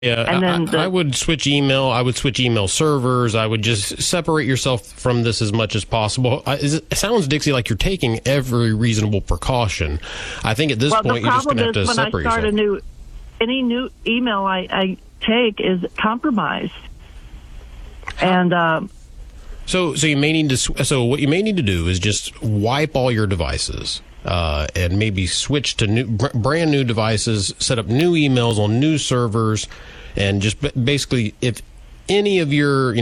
Yeah, And then I would switch email. I would switch email servers. I would just separate yourself from this as much as possible. It sounds, Dixie, like you're taking every reasonable precaution. I think at this point you're just going to have to separate yourself. Any new email I take is compromised. And so you may need to. So what you may need to do is just wipe all your devices. And maybe switch to brand new devices, set up new emails on new servers, and just basically, if any of your,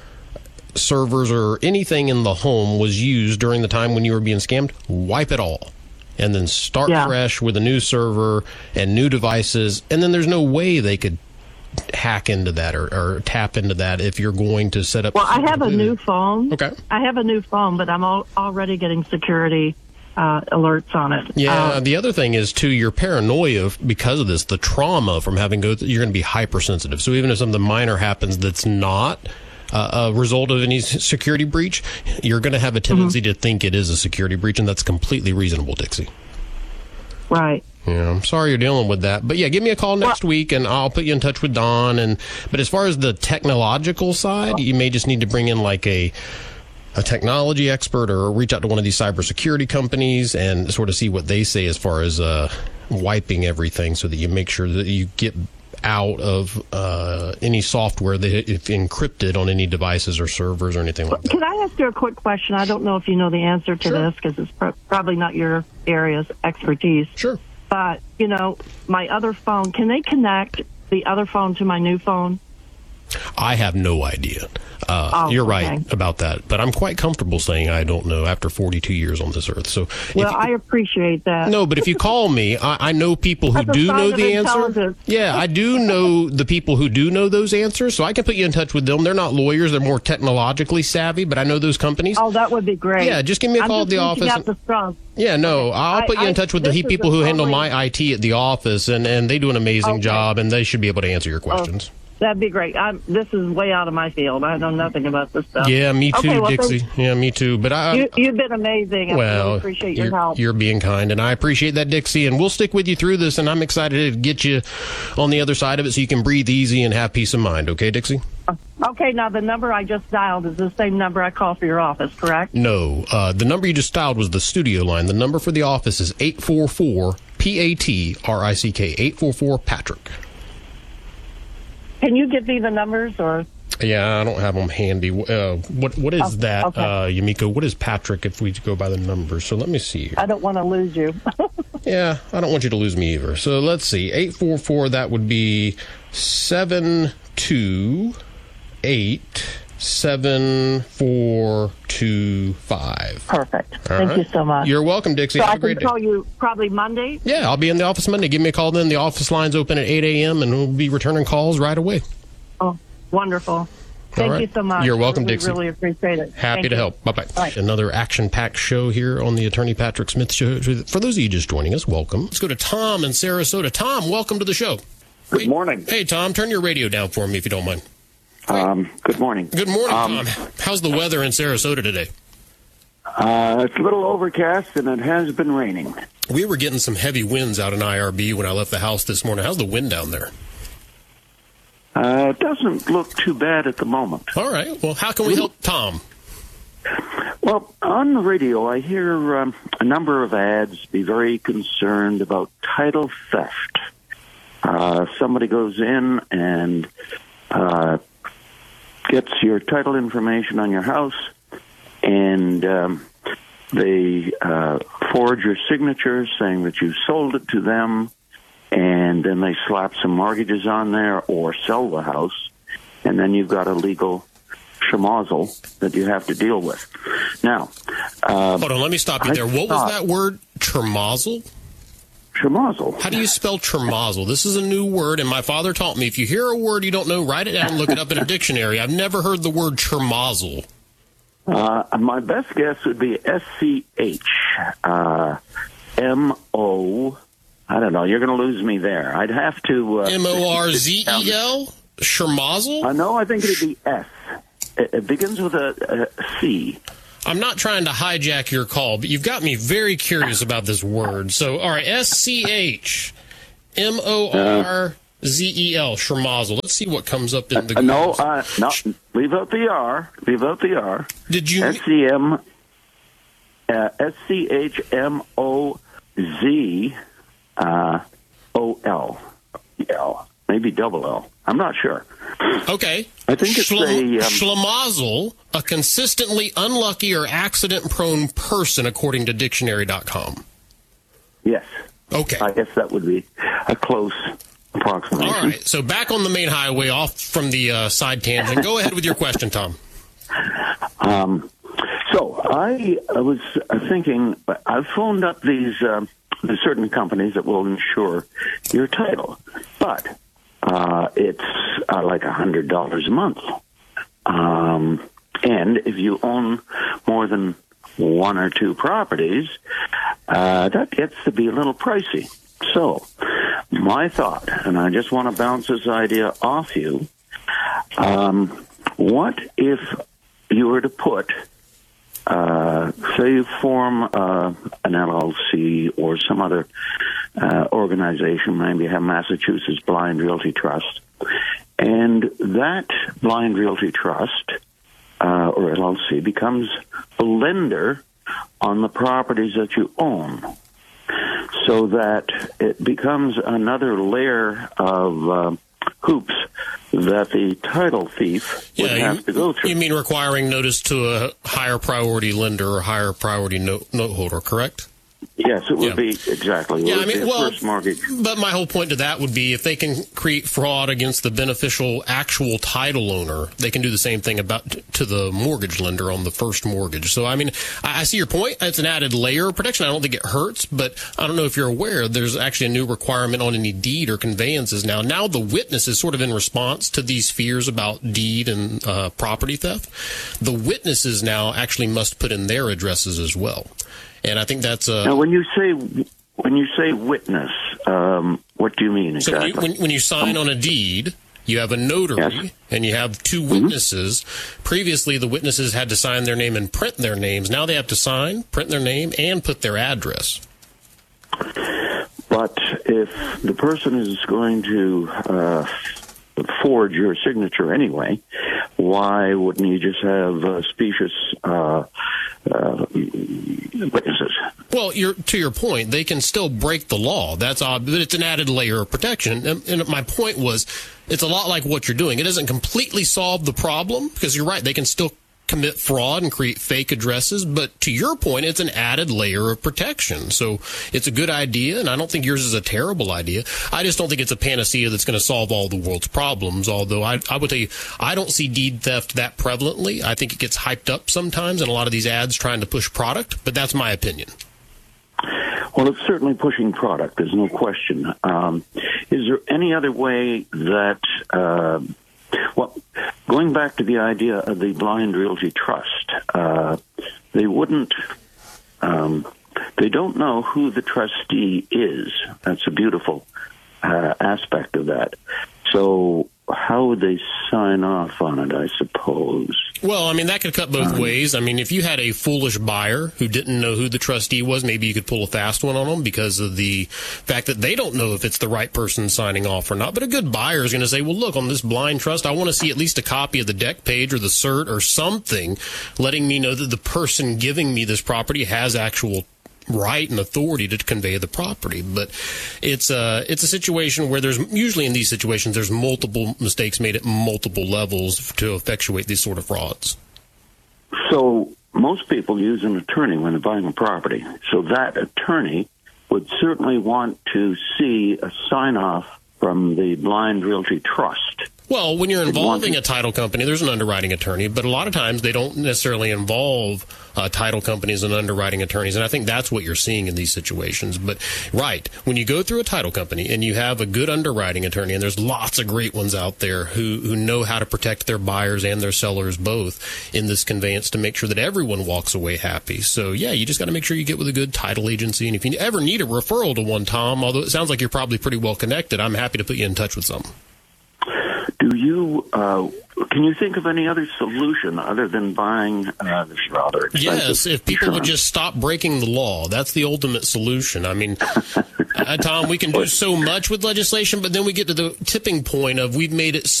servers or anything in the home was used during the time when you were being scammed, wipe it all. And then start fresh with a new server and new devices. And then there's no way they could hack into that or tap into that if you're going to set up. Well, I have a new phone. Okay. I have a new phone, but I'm already getting security alerts on it. Yeah, the other thing is, too, your paranoia because of this, the trauma from having you're going to be hypersensitive. So even if something minor happens that's not a result of any security breach, you're going to have a tendency to think it is a security breach, and that's completely reasonable, Dixie. Right. Yeah, I'm sorry you're dealing with that. But, yeah, give me a call next week, and I'll put you in touch with Don. But as far as the technological side, you may just need to bring in, like, a technology expert or reach out to one of these cybersecurity companies and sort of see what they say as far as wiping everything so that you make sure that you get out of any software that if encrypted on any devices or servers or anything like that. Can I ask you a quick question? I don't know if you know the answer to this because it's probably not your area's expertise. Sure. But, my other phone, can they connect the other phone to my new phone? I have no idea. You're right about that, but I'm quite comfortable saying I don't know after 42 years on this earth. So, I appreciate that. No, but if you call me, I know people who do know the answer. Yeah, I do know the people who do know those answers, so I can put you in touch with them. They're not lawyers; they're more technologically savvy, but I know those companies. Oh, that would be great. Yeah, just give me a call at the office. Yeah, no, I'll put you in touch with the people who handle my IT at the office, and they do an amazing job, and they should be able to answer your questions. That'd be great. This is way out of my field. I know nothing about this stuff. Yeah, me too, Dixie. Yeah, me too. But you've been amazing. I really appreciate your help. You're being kind, and I appreciate that, Dixie. And we'll stick with you through this, and I'm excited to get you on the other side of it so you can breathe easy and have peace of mind. Okay, Dixie? Okay, now the number I just dialed is the same number I call for your office, correct? No, the number you just dialed was the studio line. The number for the office is 844-PATRICK, 844-PATRICK. Can you give me the numbers or? Yeah, I don't have them handy. What is that, Yumiko? What is Patrick if we go by the numbers? So let me see here. I don't want to lose you. Yeah, I don't want you to lose me either. So let's see. 844, that would be 728-7425. Perfect. Thank you so much. You're welcome, Dixie. So have I a great can call you probably Monday? Yeah, I'll be in the office Monday. Give me a call then. The office line's open at 8 a.m., and we'll be returning calls right away. Oh, wonderful. Thank you so much. You're welcome, Dixie. Really appreciate it. Happy to help. Bye-bye. Another action-packed show here on the Attorney Patrick Smith Show. For those of you just joining us, welcome. Let's go to Tom in Sarasota. Tom, welcome to the show. Good morning. Hey, Tom, turn your radio down for me if you don't mind. Good morning. Good morning, Tom. How's the weather in Sarasota today? It's a little overcast, and it has been raining. We were getting some heavy winds out in IRB when I left the house this morning. How's the wind down there? It doesn't look too bad at the moment. All right. Well, how can we help Tom? Well, on the radio, I hear a number of ads be very concerned about title theft. Somebody goes in and gets your title information on your house, and they forge your signature saying that you sold it to them, and then they slap some mortgages on there or sell the house, and then you've got a legal schmozzle that you have to deal with. Now, hold on, let me stop you there. What was that word, schmozzle? Schmozzle. How do you spell schmozzle? This is a new word, and my father taught me, if you hear a word you don't know, write it down and look it up in a dictionary. I've never heard the word schmozzle. My best guess would be SCH-MO. I don't know. You're going to lose me there. I'd have to... M-O-R-Z-E-L? Schmozzle? No, I think it'd be S. It begins with a C. I'm not trying to hijack your call, but you've got me very curious about this word. So, all right, SCH-MORZZEL. Zel, Schmazel. Let's see what comes up in the no, leave out the R. Leave out the R. Did you SCHMOZOL. Maybe double L. I'm not sure. Okay. I think it's Schlemazel, a consistently unlucky or accident-prone person, according to dictionary.com. Yes. Okay. I guess that would be a close approximation. All right. So back on the main highway, off from the side tangent. Go ahead with your question, Tom. So I was thinking, I've phoned up these certain companies that will insure your title, but it's like $100 a month. And if you own more than one or two properties, that gets to be a little pricey. So my thought, and I just want to bounce this idea off you, what if you were to put, say you form an LLC or some other organization, maybe you have Massachusetts Blind Realty Trust, and that Blind Realty Trust or LLC becomes a lender on the properties that you own, so that it becomes another layer of hoops that the title thief would have to go through. You mean requiring notice to a higher priority lender or higher priority note holder, correct? Yes, it would be exactly. Yeah, I mean, first mortgage. But my whole point to that would be if they can create fraud against the beneficial actual title owner, they can do the same thing to the mortgage lender on the first mortgage. So, I mean, I see your point. It's an added layer of protection. I don't think it hurts, but I don't know if you're aware, there's actually a new requirement on any deed or conveyances now. Now the witness is sort of in response to these fears about deed and property theft. The witnesses now actually must put in their addresses as well. And I think that's now. When you say witness, what do you mean exactly? So when you sign on a deed, you have a notary, yes, and you have two witnesses. Mm-hmm. Previously, the witnesses had to sign their name and print their names. Now they have to sign, print their name, and put their address. But if the person is going to forge your signature anyway, why wouldn't you just have specious witnesses? Well, to your point, they can still break the law. That's odd, but it's an added layer of protection. And my point was, it's a lot like what you're doing. It doesn't completely solve the problem, because you're right, they can still commit fraud and create fake addresses, but to your point, it's an added layer of protection. So it's a good idea, and I don't think yours is a terrible idea. I just don't think it's a panacea that's going to solve all the world's problems, although I would tell you, I don't see deed theft that prevalently. I think it gets hyped up sometimes in a lot of these ads trying to push product, but that's my opinion. Well, it's certainly pushing product. There's no question. Is there any other way that well, going back to the idea of the Blind Realty Trust, they wouldn't, they don't know who the trustee is. That's a beautiful aspect of that. So how would they sign off on it, I suppose? Well, I mean, that could cut both ways. I mean, if you had a foolish buyer who didn't know who the trustee was, maybe you could pull a fast one on them because of the fact that they don't know if it's the right person signing off or not. But a good buyer is going to say, well, look, on this blind trust, I want to see at least a copy of the deck page or the cert or something letting me know that the person giving me this property has actual right and authority to convey the property. But it's a situation where there's usually in these situations there's multiple mistakes made at multiple levels to effectuate these sort of frauds. So most people use an attorney when they're buying a property. So that attorney would certainly want to see a sign-off from the Blind Realty Trust. Well, when you're involving a title company, there's an underwriting attorney, but a lot of times they don't necessarily involve title companies and underwriting attorneys, and I think that's what you're seeing in these situations. But, right, when you go through a title company and you have a good underwriting attorney, and there's lots of great ones out there who know how to protect their buyers and their sellers both in this conveyance to make sure that everyone walks away happy. So, yeah, you just got to make sure you get with a good title agency, and if you ever need a referral to one, Tom, although it sounds like you're probably pretty well connected, I'm happy to put you in touch with some. Do you, can you think of any other solution other than buying this rather expensive Yes, if people insurance? would just stop breaking the law, that's the ultimate solution. I mean, Tom, we can do so much with legislation, but then we get to the tipping point of we've made it